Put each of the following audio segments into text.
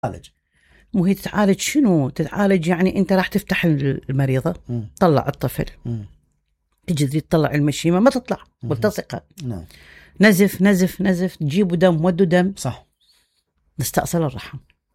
تعالج. مو هي تتعالج شنو؟ تتعالج يعني أنت راح تفتح المريضة، طلع الطفل، تجي تطلع المشيمة ما تطلع ملتصقة، نعم. نزف نزف نزف، تجيبوا دم ودوا دم، صح. نستأصل الرحم.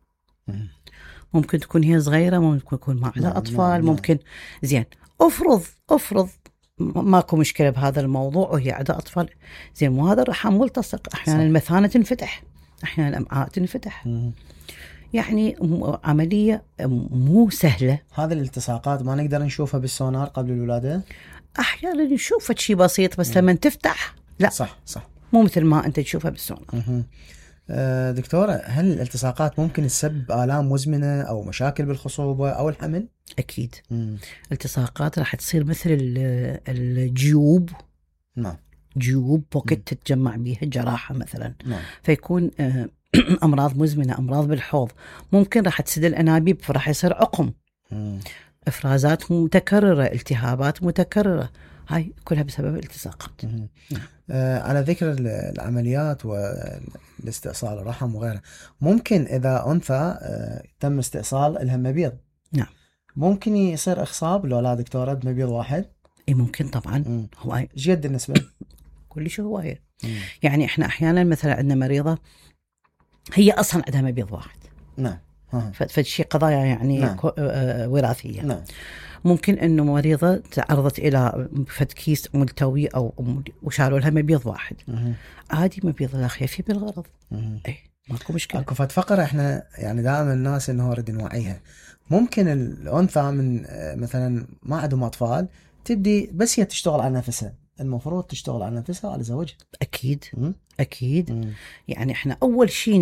ممكن تكون هي صغيرة، ممكن يكون معها أطفال. ممكن زين أفرض ماكو مشكلة بهذا الموضوع وهي عندها أطفال، زين مو هذا الرحم ملتصق، أحيانا المثانة تنفتح، أحيانا الأمعاء تنفتح. يعني عملية مو سهلة. هذه الالتصاقات ما نقدر نشوفها بالسونار قبل الولادة؟ أحيانا نشوفها شيء بسيط، بس لما تفتح لا، صح مو مثل ما أنت تشوفها بالسونار. دكتورة، هل الالتصاقات ممكن تسبب آلام مزمنة أو مشاكل بالخصوبة أو الحمل؟ أكيد. الالتصاقات راح تصير مثل الجيوب. نعم. جيوب بوكت تتجمع بيها جراحة مثلا. نعم. فيكون أمراض مزمنة، أمراض بالحوض، ممكن راح تسد الأنابيب، فراح يصير عقم، إفرازات متكررة، التهابات متكررة، هاي كلها بسبب الالتصاقات. على ذكر العمليات والاستئصال الرحم وغيرها، ممكن إذا أنثى تم استئصال لها مبيض، نعم، ممكن يصير إخصاب لو لا دكتورة بمبيض واحد؟ إيه ممكن طبعا. هواي جد النسبة؟ كلش هواية. يعني إحنا أحيانا مثلا عندنا مريضة هي أصلا عندها مبيض واحد. نعم. فشي قضايا يعني نعم. وراثية. نعم. ممكن إنه مريضة تعرضت إلى فد كيس ملتوي أو وشالوا لها مبيض واحد. عادي مبيض لا خيفي بالغرض. إيه ماكو مشكلة. اكو فد فقرة احنا يعني دائما الناس انه نريد نوعيها. ممكن الأنثى من مثلا ما عندهم أطفال تبدي بس هي تشتغل على نفسها، المفروض تشتغل على نفسها وعلى زوجها. أكيد. أكيد. يعني إحنا أول شيء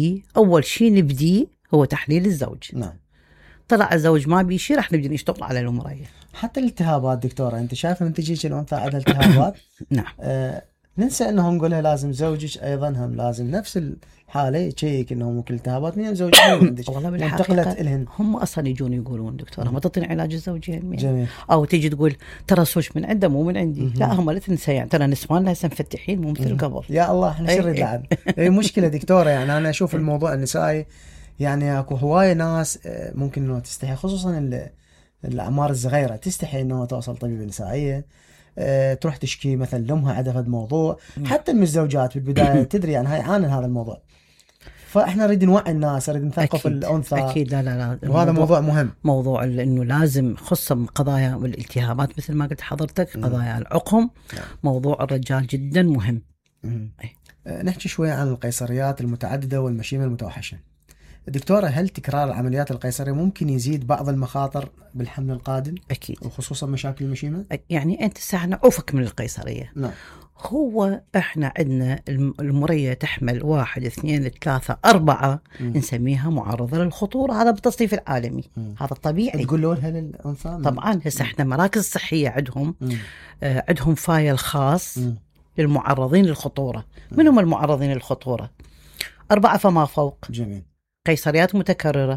نبدي هو تحليل الزوج. نعم. طلع الزوج ما بيشي راح نبدي نشتغل على الأمرية. حتى الالتهابات دكتورة، أنت شايفة من تجيك الأنثى عندها التهابات نعم. ننسى انه نقولها لازم زوجك ايضا هم لازم نفس الحاله يشيك انه ممكن التهابات من زوجك عندك. والله بالحقيقه هم اصلا يجون يقولون دكتوره ما تعطيني علاج الزوجي جميل. او تيجي تقول ترى سوش من عنده مو من عندي. لا هم لا تنسى يعني ترى نسواننا هسه مفتحين مو مثل قبل. يا الله احنا شر اللعب. هي مشكله دكتوره، يعني انا اشوف الموضوع النسائي يعني اكو هوايه ناس ممكن انه تستحي، خصوصا الاعمار الصغيره تستحي انه توصل طبيبه نسائيه، تروح تشكي مثلا لامها عندها هذا الموضوع. حتى المتزوجات بالبدايه تدري يعني هاي عانن هذا الموضوع، فاحنا نريد نوعي الناس، نريد نثقف الانثى. اكيد. لا وهذا موضوع مهم، موضوع انه لازم خصوصا قضايا الالتهابات مثل ما قلت حضرتك، قضايا العقم. موضوع الرجال جدا مهم. نحكي شويه عن القيصريات المتعدده والمشيمه المتوحشه. دكتورة، هل تكرار العمليات القيصرية ممكن يزيد بعض المخاطر بالحمل القادم؟ أكيد. وخصوصا مشاكل المشيمة؟ يعني أنت ساعة نعوفك من القيصرية. نعم. هو إحنا عندنا المرية تحمل 1 2 3 4 نسميها معرضة للخطورة، هذا بالتصنيف العالمي. هذا الطبيعي. تقولوا لها للأنثى؟ طبعا هسه إحنا مراكز صحية عندهم فايل خاص للمعرضين للخطورة. من هم المعرضين للخطورة؟ 4 فما فوق. جميل. قيصريات متكررة،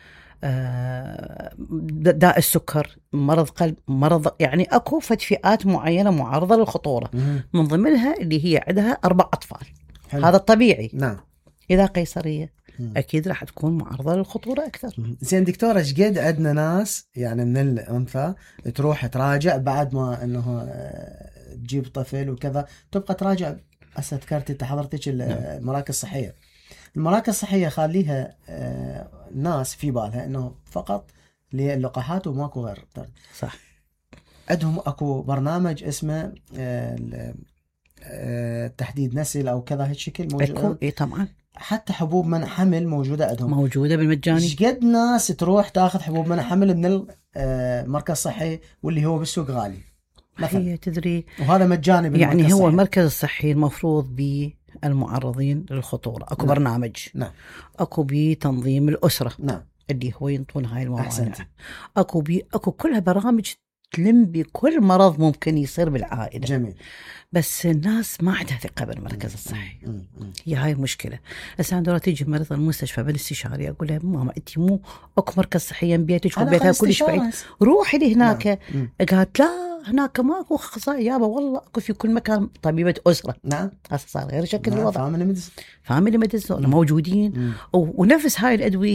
داء السكر، مرض قلب، مرض يعني أكو فئات معينة معرضة للخطورة. من ضمنها اللي هي عندها 4 أطفال. حلو. هذا الطبيعي. نعم. إذا قيصرية أكيد راح تكون معرضة للخطورة أكثر. زين دكتورة، ايش قد عندنا ناس يعني من الأنثى تروح تراجع بعد ما إنه تجيب طفل وكذا، تبقى تراجع. هسه ذكرت حضرتك المراكز الصحية. المراكز الصحية خليها ناس في بالها انه فقط للقاحات وماكو غير. صح. عندهم اكو برنامج اسمه تحديد نسل او كذا هالشكل موجود. اي طبعا. حتى حبوب منع حمل موجودة عندهم، موجودة بالمجاني. ايش قد ناس تروح تاخذ حبوب منع حمل من المركز الصحي واللي هو بالسوق غالي مثلا، تدري، وهذا مجاني يعني هو المركز الصحي المفروض بالمعرضين للخطورة اكو نعم. برنامج. نعم. اكو بتنظيم الأسرة. نعم. اللي هو ينطون هاي الموانع. اكو كلها برامج تلم بكل مرض ممكن يصير بالعائلة. جميل. بس الناس ما عندها ثقة بالمركز الصحي. هي هاي المشكلة. هسه عندما تيجي مريض المستشفى بالاستشاري أقول لها ماما أنت مو أكو مركز صحي بيتك وبيتها كلش بعيد، روحي لهناك. قالت لا هناك ماكو أخصائي يابا، والله أكو في كل مكان طبيبة أسرة. نعم. هسه صار غير شكل الوضع. فاميلي ميديسن موجودين ونفس هاي الأدوية